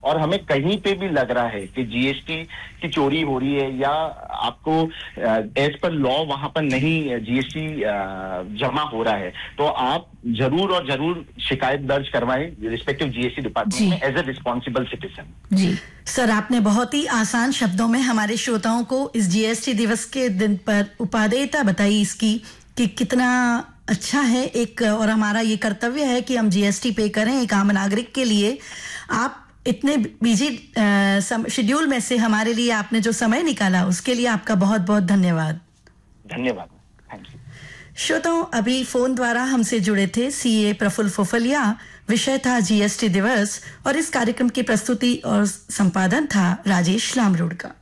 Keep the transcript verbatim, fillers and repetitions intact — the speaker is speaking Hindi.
और हमें कहीं पे भी लग रहा है कि जीएसटी की चोरी हो रही है या आपको एज पर लॉ वहां पर नहीं जीएसटी जमा हो रहा है, तो आप जरूर और जरूर शिकायत दर्ज करवाएं रिस्पेक्टिव जीएसटी डिपार्टमेंट में as a responsible citizen. Ji sir, आपने बहुत ही आसान शब्दों में हमारे श्रोताओं को इस जीएसटी दिवस के दिन पर उपादेयता बताई इसकी कि कितना अच्छा है एक, और हमारा ये कर्तव्य है कि हम जीएसटी पे करें एक आम नागरिक के लिए। आप इतने बिजी शेड्यूल में से हमारे लिए आपने जो समय निकाला उसके लिए आपका बहुत बहुत धन्यवाद। धन्यवाद, थैंक यू। श्रोताओं, अभी फोन द्वारा हमसे जुड़े थे सीए प्रफुल्ल फोफलिया। विषय था जीएसटी दिवस और इस कार्यक्रम की प्रस्तुति और संपादन था राजेश लामरोड का।